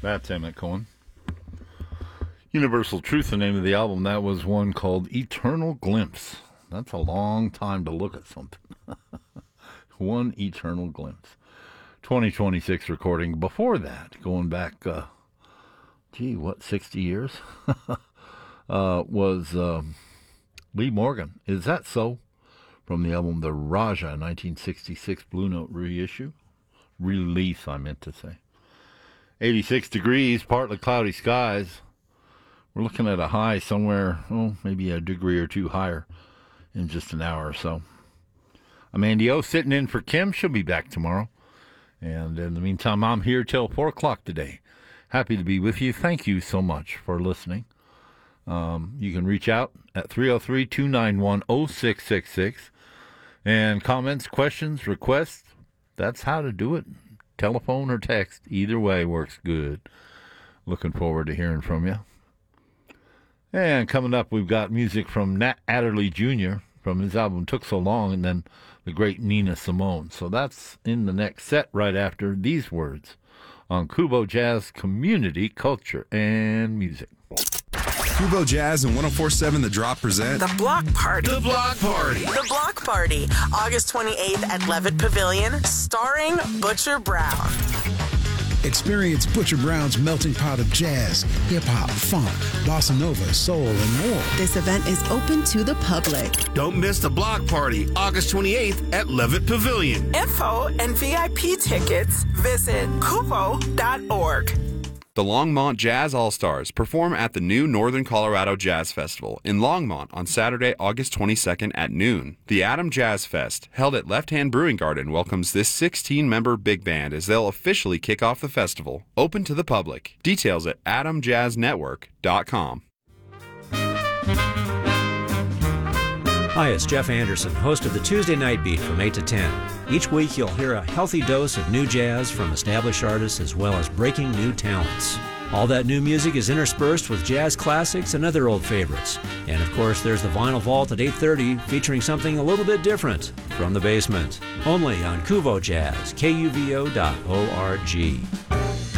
That's Emmett Cohen. Universal Truth, the name of the album. That was one called Eternal Glimpse. That's a long time to look at something. One eternal glimpse. 2026 recording. Before that, going back, 60 years? Was Lee Morgan. Is That So? From the album The Raja, 1966 Blue Note reissue. Release, I meant to say. 86 degrees, partly cloudy skies. We're looking at a high somewhere, maybe a degree or two higher in just an hour or so. I'm Andy O, sitting in for Kim. She'll be back tomorrow. And in the meantime, I'm here till 4 o'clock today. Happy to be with you. Thank you so much for listening. You can reach out at 303-291-0666. And comments, questions, requests, that's how to do it. Telephone or text, either way works good. Looking forward to hearing from you. And coming up, we've got music from Nat Adderley Jr. from his album Took So Long, and then the great Nina Simone. So that's in the next set right after these words on Kubo Jazz, Community, Culture, and Music. Kubo Jazz and 104.7 The Drop present The Block Party. The Block Party. The Block Party, August 28th at Levitt Pavilion, starring Butcher Brown. Experience Butcher Brown's melting pot of jazz, hip-hop, funk, bossa nova, soul, and more. This event is open to the public. Don't miss The Block Party, August 28th at Levitt Pavilion. Info and VIP tickets, visit kubo.org. The Longmont Jazz All-Stars perform at the new Northern Colorado Jazz Festival in Longmont on Saturday, August 22nd at noon. The Adam Jazz Fest, held at Left Hand Brewing Garden, welcomes this 16-member big band as they'll officially kick off the festival. Open to the public. Details at adamjazznetwork.com. Hi, it's Jeff Anderson, host of the Tuesday Night Beat from 8 to 10. Each week you'll hear a healthy dose of new jazz from established artists as well as breaking new talents. All that new music is interspersed with jazz classics and other old favorites. And of course there's the Vinyl Vault at 8:30 featuring something a little bit different from the basement. Only on Kuvo Jazz, kuvo.org.